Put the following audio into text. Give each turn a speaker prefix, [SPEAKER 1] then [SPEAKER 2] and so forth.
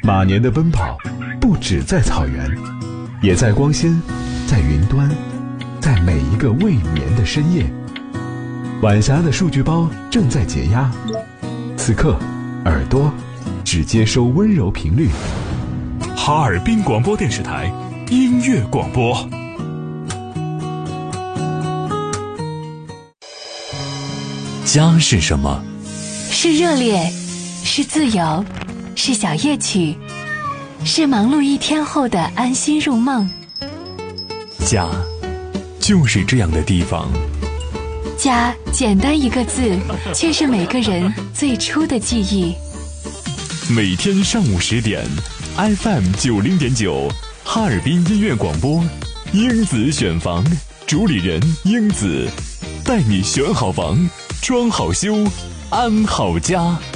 [SPEAKER 1] 马年的奔跑不只在草原，也在光纤，在云端，在每一个未眠的深夜。晚霞的数据包正在解压，此刻耳朵只接收温柔频率。
[SPEAKER 2] 哈尔滨广播电视台音乐广播。家是什么？
[SPEAKER 3] 是热烈，是自由，是小夜曲，是忙碌一天后的安心入梦。
[SPEAKER 2] 家就是这样的地方。
[SPEAKER 3] 家简单一个字，却是每个人最初的记忆。
[SPEAKER 2] 每天上午10点 FM 90.9哈尔滨音乐广播，英子选房，主理人英子，带你选好房，装好修，安好家。